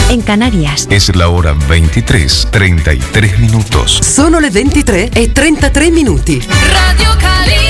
en Canarias. Es la hora 23:33 minutos. Sono le 23:33 minuti. Radio Cali.